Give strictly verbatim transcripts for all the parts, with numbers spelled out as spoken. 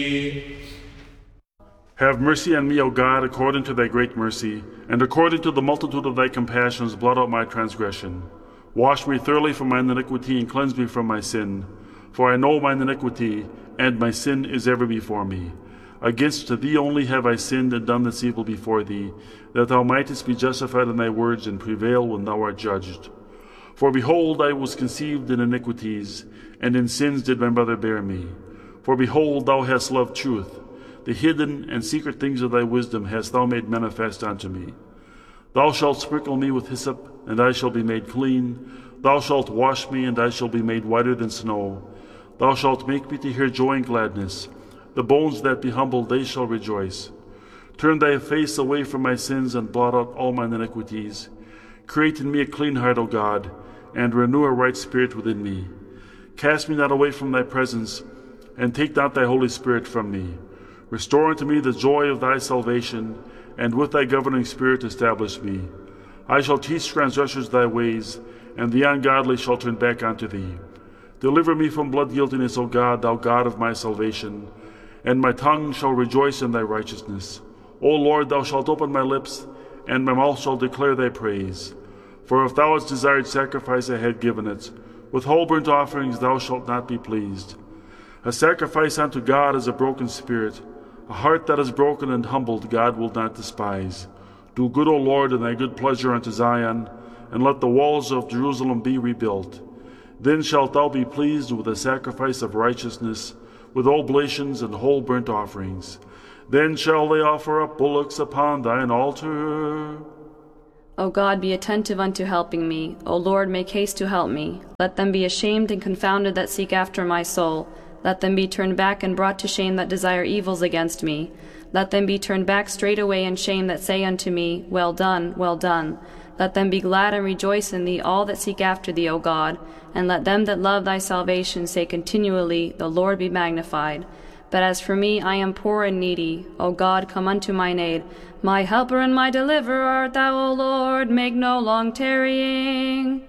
Have mercy on me, O God, according to thy great mercy, and according to the multitude of thy compassions, blot out my transgression. Wash me thoroughly from mine iniquity, and cleanse me from my sin. For I know mine iniquity, and my sin is ever before me. Against thee only have I sinned and done this evil before thee, that thou mightest be justified in thy words and prevail when thou art judged. For behold, I was conceived in iniquities, and in sins did my mother bear me. For behold, thou hast loved truth. The hidden and secret things of thy wisdom hast thou made manifest unto me. Thou shalt sprinkle me with hyssop, and I shall be made clean. Thou shalt wash me, and I shall be made whiter than snow. Thou shalt make me to hear joy and gladness. The bones that be humbled, they shall rejoice. Turn thy face away from my sins, and blot out all mine iniquities. Create in me a clean heart, O God, and renew a right spirit within me. Cast me not away from thy presence, and take not thy Holy Spirit from me. Restore unto me the joy of thy salvation, and with thy governing spirit establish me. I shall teach transgressors thy ways, and the ungodly shall turn back unto thee. Deliver me from blood guiltiness, O God, thou God of my salvation, and my tongue shall rejoice in thy righteousness. O Lord, thou shalt open my lips, and my mouth shall declare thy praise. For if thou hadst desired sacrifice, I had given it. With whole burnt offerings thou shalt not be pleased. A sacrifice unto God is a broken spirit. A heart that is broken and humbled God will not despise. Do good, O Lord, in thy good pleasure unto Zion, and let the walls of Jerusalem be rebuilt. Then shalt thou be pleased with a sacrifice of righteousness, with oblations and whole burnt offerings. Then shall they offer up bullocks upon thine altar. O God, be attentive unto helping me. O Lord, make haste to help me. Let them be ashamed and confounded that seek after my soul. Let them be turned back and brought to shame that desire evils against me. Let them be turned back straightway in shame that say unto me, Well done, well done. Let them be glad and rejoice in thee, all that seek after thee, O God. And let them that love thy salvation say continually, The Lord be magnified. But as for me, I am poor and needy. O God, come unto mine aid. My helper and my deliverer art thou, O Lord. Make no long tarrying.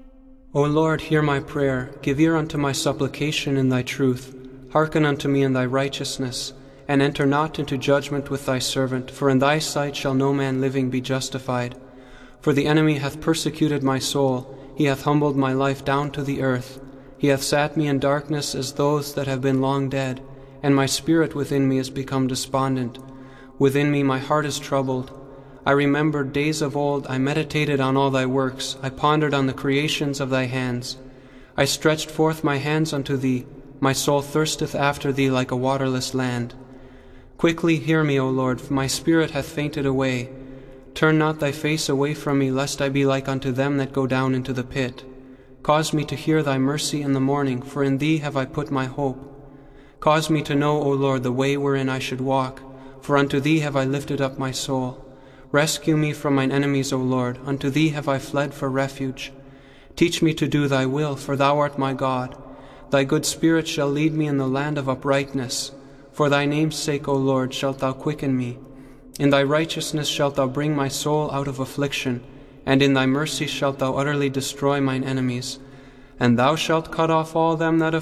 O Lord, hear my prayer. Give ear unto my supplication in thy truth. Hearken unto me in thy righteousness, and enter not into judgment with thy servant. For in thy sight shall no man living be justified. For the enemy hath persecuted my soul. He hath humbled my life down to the earth. He hath sat me in darkness as those that have been long dead, and my spirit within me is become despondent. Within me my heart is troubled. I remembered days of old, I meditated on all thy works, I pondered on the creations of thy hands. I stretched forth my hands unto thee, my soul thirsteth after thee like a waterless land. Quickly hear me, O Lord, for my spirit hath fainted away. Turn not thy face away from me, lest I be like unto them that go down into the pit. Cause me to hear thy mercy in the morning, for in thee have I put my hope. Cause me to know, O Lord, the way wherein I should walk, for unto thee have I lifted up my soul. Rescue me from mine enemies, O Lord, unto thee have I fled for refuge. Teach me to do thy will, for thou art my God. Thy good spirit shall lead me in the land of uprightness. For thy name's sake, O Lord, shalt thou quicken me. In thy righteousness shalt thou bring my soul out of affliction, and in thy mercy shalt thou utterly destroy mine enemies. And thou shalt cut off all them that